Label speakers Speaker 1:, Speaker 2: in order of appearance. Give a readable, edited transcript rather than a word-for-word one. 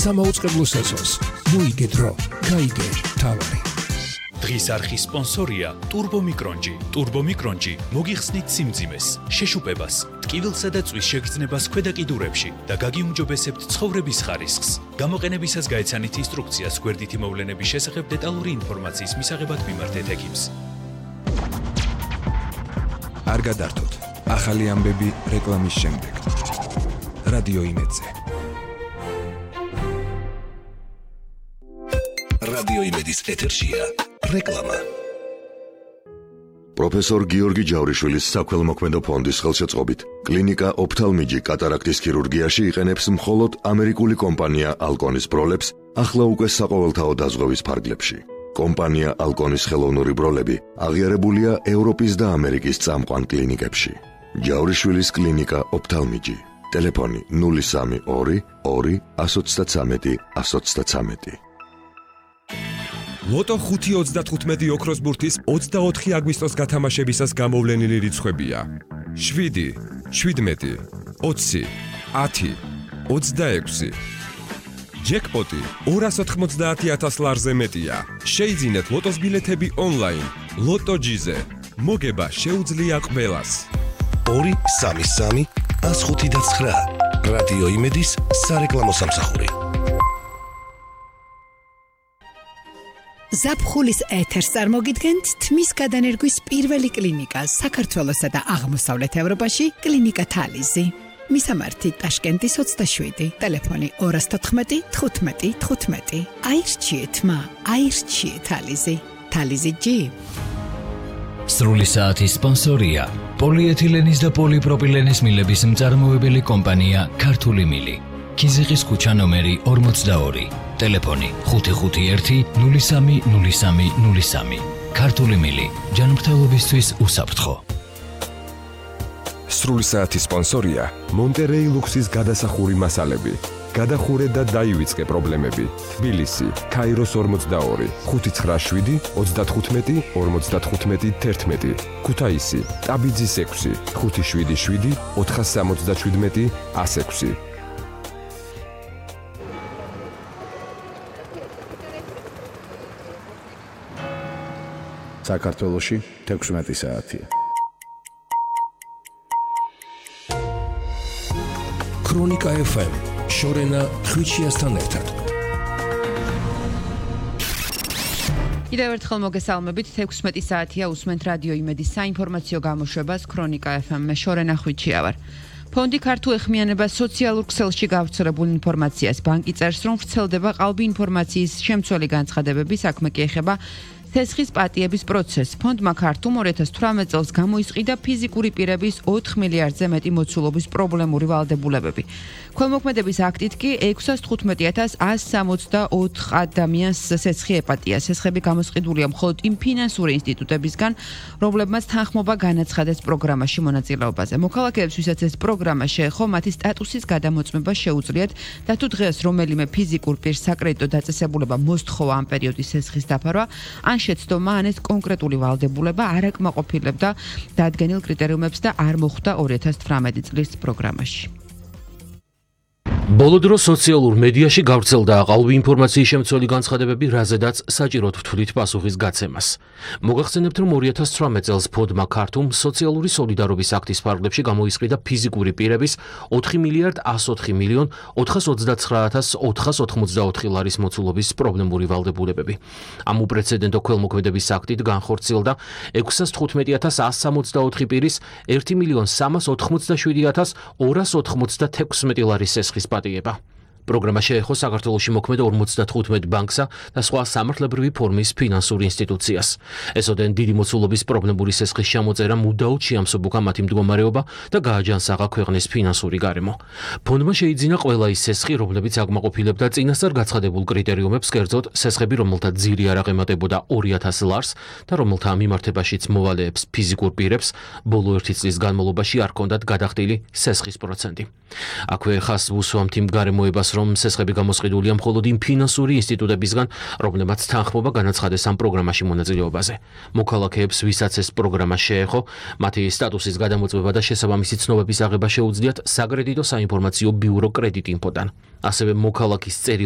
Speaker 1: სამაუწყებლო სეზონს. მოიგე დრო, გაიგე თავარი.
Speaker 2: დღის არხის სპონსორია Turbo Micronji. Turbo Micronji მოგიხსნით სიმძიმეს, შეშუპებას, ტკივილსა და წვის შეგრძნებას ქვედა კიდურებში და გაგიუმჯობესებთ ცხოვრების ხარისხს. გამოყენებისას გაეცანით ინსტრუქციას გვერდითი მოვლენების შესახებ დეტალური ინფორმაციის მისაღებად მიმართეთ ექიმს.
Speaker 3: არ გადართოთ. ახალი ამბები რეკლამის შემდეგ. რადიო იმედზე.
Speaker 4: რადიო იმედის ეთერშია რეკლამა.
Speaker 5: პროფესორ გიორგი ჯავრიშვილის საქველმოქმედო ფონდის ხელშეწყობით კლინიკა ოფთალმიჯი კატარაქტის ქირურგიაში იყენებს მხოლოდ ამერიკული კომპანია ალკონის ბროლებს ახლა უკვე საყოველთაო დაზღვევის ფარგლებში. კომპანია ალკონის ხელოვნური ბროლები აღიარებულია ევროპის და ამერიკის წამყვან კლინიკებში. ჯავრიშვილის კლინიკა ოფთალმიჯი. ტელეფონი 032 2 133 133.
Speaker 3: ლოტო 5.35 ოქროს ბურთის 24 აგვისტოს გათამაშებისას გამოვლენილი რიცხვებია. 7, 17, 20, 10, 26. ჯეკპოტი 290,000 ლარზე მეტია. შეიძინეთ ლოტოს ბილეთები ონლაინ. ლოტო ჯიზე. მოგება შეუძლია ყველას.
Speaker 4: 233 105.9 რადიო იმედის სარეკლამო სამსახური.
Speaker 6: ზაფხულის ეთერს წარმოგიდგენთ თმის გადანერგვის პირველი კლინიკა საქართველოსა და აღმოსავლეთ ევროპაში კლინიკა თალიზი. მისამართი ტაშკენტის 27, ტელეფონი 214 15 15. აირჩიეთ მა, აირჩიეთ თალიზი. თალიზი ჯი.
Speaker 7: სრული საათის სპონსორია პოლიეთილენის და პოლიპროპილენის მილების მწარმოებელი კომპანია ქართული მილი. ქიზიყის ქუჩა ნომერი 42. ტელეფონი 551 03 03 03. ქართული მილი ჯანმრთელობისთვის უსაფრთხო.
Speaker 3: სრული საათის სპონსორია მონტერეი ლუქსის გადასახური მასალები. გადახურე და დაივიწყე პრობლემები. თბილისი, ქაიროს 42, 597 35 55 11. ქუთაისი, ტაბიძის 6, 577 477 106.
Speaker 8: საქართველოში 16 საათია.
Speaker 1: ქრონიკა FM შორენა ხვიჩიასთან ერთად.
Speaker 9: კიდევ ერთხელ მოგესალმებით. 16 საათია უსმენთ რადიო იმედის საინფორმაციო გამოშვებას ქრონიკა FM-მე შორენა ხვიჩია ვარ. ფონდი ქართულ ეხმიანებას სოციალურ ქსელში გავრცელებულ ინფორმაციას ბანკი წერს, რომ ვრცელდება ყალბი ინფორმაციის შემცველი განცხადებები, საქმე კი ეხება ცესხის პატიების პროცესს. ფონდმა ქართულ 2018 წელს გამოისყიდა ფიზიკური პირების 4 მილიარდზე მეტი მოცულობის პრობლემური ვალდებულებები. ქველმოქმედების აქტით კი 615,164 ადამიანს ცესხი ეპატია. ცესხები გამოსყიდულია მხოლოდ იმ ფინანსური ინსტიტუტებისგან, რომლებმაც თანხმობა განაცხადეს პროგრამაში მონაწილეობაზე. მოქალაქეებს, ვისაც ეს პროგრამა შეეხო, მათი სტატუსის გადამოწმება შეუძლიათ და თუ დღეს რომელიმე ფიზიკურ პირს საკრედიტო დაწესებულება მოსთხოვა ამ პერიოდის ცესხის დაფარვა, ან შეცდომა ან ეს კონკრეტული ვალდებულება არ აკმაყოფილებდა დადგენილ კრიტერიუმებს და არ მოხვდა 2018 წლის პროგრამაში.
Speaker 10: ბოლო დროს სოციალურ მედიაში გავრცელდა ყალბი ინფორმაციის შემცველი განცხადებები, რაზედაც საჭიროდ ვთვლით პასუხის გაცემას. მოგახსენებთ, რომ 2018 წელს ფონდმა ქართულ სოციალური სოლიდარობის აქტის ფარგლებში გამოისყიდა ფიზიკური პირების 4 მილიარდ 104 მილიონ 429,484 ლარის მოცულობის პრობლემური ვალდებულებები. ამ უპრეცედენტო ქველმოქმედების აქტით განხორციელდა 615,164 პირის 1 მილიონ 387,296 ლარის ცესხის პატიება. პროგრამა შეეხო საქართველოში მოქმედ 55 ბანკსა და სხვა სამართლებრივი ფორმის ფინანსურ ინსტიტუციას. ესოდენ დიდი მოცულობის პრობლემური ცესხის ჩამოწერა მუდაოდ შეამსუბუქა მათი მდგომარეობა და გააჯანსაღა ქვეყნის ფინანსური გარემო. ფონდმა შეიძინა ყველა ის ცესხი, რომლებიც აკმაყოფილებდა წინასწარ გაცხადებულ კრიტერიუმებს, კერძოდ ცესხები, რომელთა ძირი არ აღემატებოდა 2000 ლარს და რომელთა მიმართებაშიც მოვალეებს ფიზიკურ პირებს ბოლო 1 წლის განმავლობაში არ ჰქონდათ გადახდილი ცესხის პროცენტი. აქვე ხას ვუსვამთ იმ გარემოებას, რომ ცესხები გამოსყიდულია მხოლოდ იმ ფინანსური ინსტიტუტებისგან, რომლებმაც თანხმობა განაცხადეს ამ პროგრამაში მონაწილეობაზე. მოქალაქეებს, ვისაც ეს პროგრამა შეეხო, მათი სტატუსის გადამოწმება და შესაბამისი ცნობების აღება შეუძლიათ საკრედიტო საინფორმაციო ბიურო კრედიტ ინფოდან. ასევე მოქალაქის